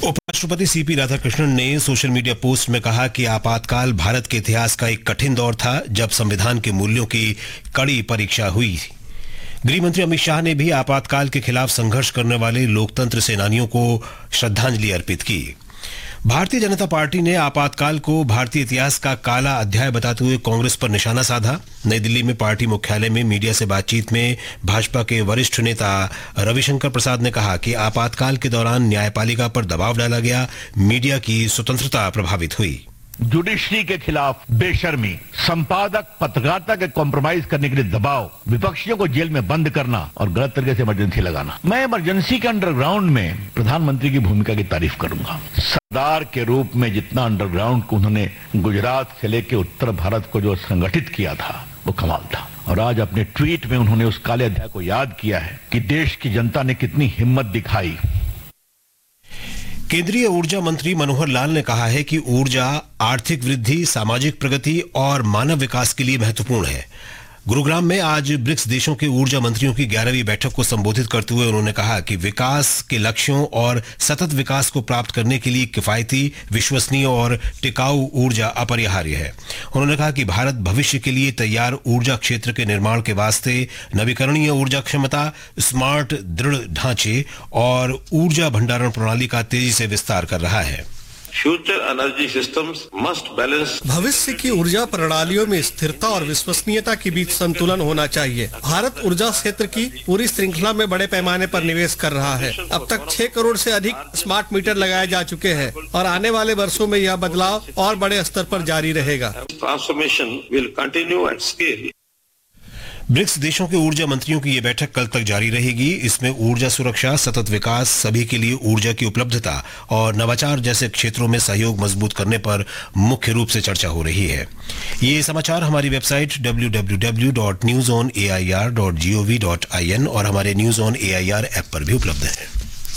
उपराष्ट्रपति सीपी राधाकृष्णन ने social media post में कहा कि आपातकाल भारत के इतिहास का एक कठिन दौर था जब संविधान के मूल्यों की कड़ी परीक्षा हुई। गृह मंत्री अमित शाह ने भी आपातकाल के खिलाफ संघर्ष करने वाले लोकतंत्र सेनानियों को श्रद्धांजलि अर्पित की। भारतीय जनता पार्टी ने आपातकाल को भारतीय इतिहास का काला अध्याय बताते हुए कांग्रेस पर निशाना साधा। नई दिल्ली में पार्टी मुख्यालय में मीडिया से बातचीत में भाजपा के वरिष्ठ नेता रविशंकर प्रसाद ने कहा कि आपातकाल के दौरान न्यायपालिका पर दबाव डाला गया, मीडिया की स्वतंत्रता प्रभावित हुई। जुडिशरी के खिलाफ बेशर्मी, संपादक पत्रकारिता के कॉम्प्रोमाइज करने के लिए दबाव, विपक्षियों को जेल में बंद करना और गलत तरीके से इमरजेंसी लगाना। मैं इमरजेंसी के अंडरग्राउंड में प्रधानमंत्री की भूमिका की तारीफ करूंगा। सरदार के रूप में जितना अंडरग्राउंड को उन्होंने गुजरात से लेकर उत्तर भारत को जो संगठित किया था वो कमाल था। और आज अपने ट्वीट में उन्होंने उस काले अध्याय को याद किया है कि देश की जनता ने कितनी हिम्मत दिखाई। केंद्रीय ऊर्जा मंत्री मनोहर लाल ने कहा है कि ऊर्जा आर्थिक वृद्धि, सामाजिक प्रगति और मानव विकास के लिए महत्वपूर्ण है। गुरुग्राम में आज ब्रिक्स देशों के ऊर्जा मंत्रियों की 11वीं बैठक को संबोधित करते हुए उन्होंने कहा कि विकास के लक्ष्यों और सतत विकास को प्राप्त करने के लिए किफायती, विश्वसनीय और टिकाऊ ऊर्जा अपरिहार्य है। उन्होंने कहा कि भारत भविष्य के लिए तैयार ऊर्जा क्षेत्र के निर्माण के वास्ते नवीकरणीय ऊर्जा क्षमता, स्मार्ट दृढ़ ढांचे और ऊर्जा भंडारण प्रणाली का तेजी से विस्तार कर रहा है। Future energy systems must balance. भविष्य की ऊर्जा प्रणालियों में स्थिरता और विश्वसनीयता के बीच संतुलन होना चाहिए। भारत ऊर्जा क्षेत्र की पूरी श्रृंखला में बड़े पैमाने पर निवेश कर रहा है। अब तक 6 करोड़ से अधिक स्मार्ट मीटर लगाए जा चुके हैं और आने वाले वर्षों में यह बदलाव और बड़े स्तर पर जारी रहेगा। Transformation will continue at scale. BRICS देशों के ऊर्जा मंत्रियों की ये बैठक कल तक जारी रहेगी। इसमें ऊर्जा सुरक्षा, सतत विकास, सभी के लिए ऊर्जा की उपलब्धता और नवाचार जैसे क्षेत्रों में सहयोग मजबूत करने पर मुख्य रूप से चर्चा हो रही है। ये समाचार हमारी वेबसाइट www.newsonair.gov.in और हमारे न्यूज ऑन एआईआर ऐप पर भी उपलब्ध है।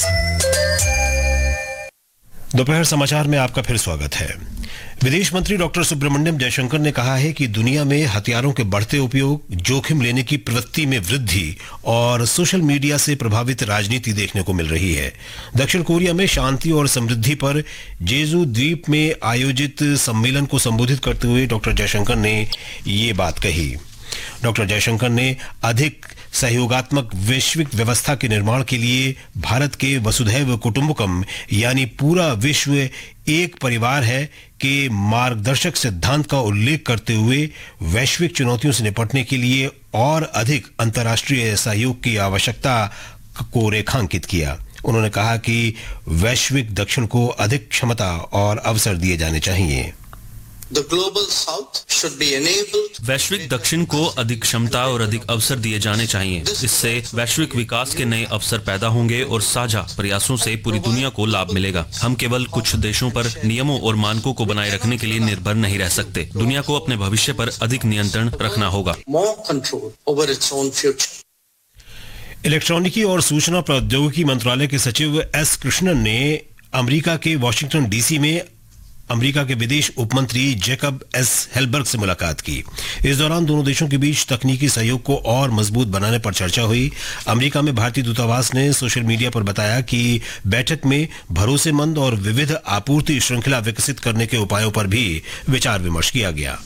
दोपहर समाचार में आपका फिर स्वागत है। विदेश मंत्री डॉक्टर सुब्रमण्यम जयशंकर ने कहा है कि दुनिया में हथियारों के बढ़ते उपयोग, जोखिम लेने की प्रवृत्ति में वृद्धि और सोशल मीडिया से प्रभावित राजनीति देखने को मिल रही है। दक्षिण कोरिया में शांति और समृद्धि पर जेजू द्वीप में आयोजित सम्मेलन को संबोधित करते हुए डॉक्टर जयशंकर ने ये बात कही। डॉक्टर जयशंकर ने अधिक सहयोगात्मक वैश्विक व्यवस्था के निर्माण के लिए भारत के वसुधैव कुटुंबकम यानी पूरा विश्व एक परिवार है के मार्गदर्शक सिद्धांत का उल्लेख करते हुए वैश्विक चुनौतियों से निपटने के लिए और अधिक अंतर्राष्ट्रीय सहयोग की आवश्यकता को रेखांकित किया। उन्होंने कहा कि वैश्विक दक्षिण को अधिक क्षमता और अवसर दिए जाने चाहिए। The global south should be enabled. वैश्विक दक्षिण को अधिक क्षमता और अधिक अवसर दिए जाने चाहिए। इससे वैश्विक विकास के नए अवसर पैदा होंगे और साझा प्रयासों से पूरी दुनिया को लाभ मिलेगा। हम केवल कुछ देशों पर नियमों और मानकों को बनाए रखने के लिए निर्भर नहीं रह सकते। दुनिया को अपने भविष्य पर अधिक नियंत्रण रखना होगा। More control over its own future. इलेक्ट्रॉनिकी और सूचना प्रौद्योगिकी मंत्रालय के सचिव एस कृष्णन ने अमेरिका के वॉशिंगटन डीसी में अमेरिका के विदेश उपमंत्री जैकब एस हेलबर्ग से मुलाकात की। इस दौरान दोनों देशों के बीच तकनीकी सहयोग को और मजबूत बनाने पर चर्चा हुई। अमेरिका में भारतीय दूतावास ने सोशल मीडिया पर बताया कि बैठक में भरोसेमंद और विविध आपूर्ति श्रृंखला विकसित करने के उपायों पर भी विचार विमर्श किया गया।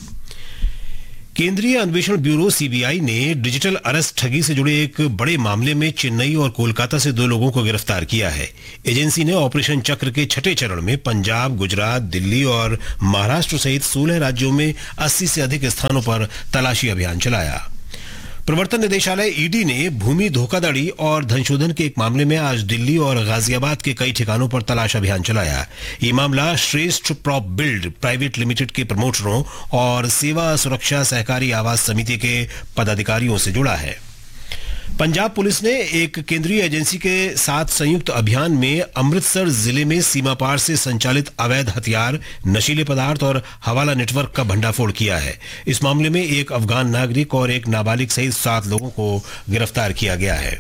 केंद्रीय अन्वेषण ब्यूरो सीबीआई ने डिजिटल अरेस्ट ठगी से जुड़े एक बड़े मामले में चेन्नई और कोलकाता से 2 लोगों को गिरफ्तार किया है। एजेंसी ने ऑपरेशन चक्र के 6ठे चरण में पंजाब, गुजरात, दिल्ली और महाराष्ट्र सहित 16 राज्यों में 80 से अधिक स्थानों पर तलाशी अभियान चलाया। प्रवर्तन निदेशालय ईडी ने भूमि धोखाधड़ी और धनशोधन के एक मामले में आज दिल्ली और गाजियाबाद के कई ठिकानों पर तलाश अभियान चलाया। ये मामला श्रेष्ठ प्रॉप बिल्ड प्राइवेट लिमिटेड के प्रमोटरों और सेवा सुरक्षा सहकारी आवास समिति के पदाधिकारियों से जुड़ा है। पंजाब पुलिस ने एक केंद्रीय एजेंसी के साथ संयुक्त अभियान में अमृतसर जिले में सीमा पार से संचालित अवैध हथियार, नशीले पदार्थ और हवाला नेटवर्क का भंडाफोड़ किया है। इस मामले में एक अफगान नागरिक और एक नाबालिग सहित 7 लोगों को गिरफ्तार किया गया है।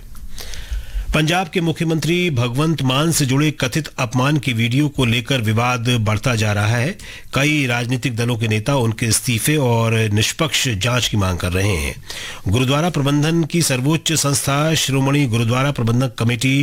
पंजाब के मुख्यमंत्री भगवंत मान से जुड़े कथित अपमान की वीडियो को लेकर विवाद बढ़ता जा रहा है। कई राजनीतिक दलों के नेता उनके इस्तीफे और निष्पक्ष जांच की मांग कर रहे हैं। गुरुद्वारा प्रबंधन की सर्वोच्च संस्था श्रोमणी गुरुद्वारा प्रबंधक कमेटी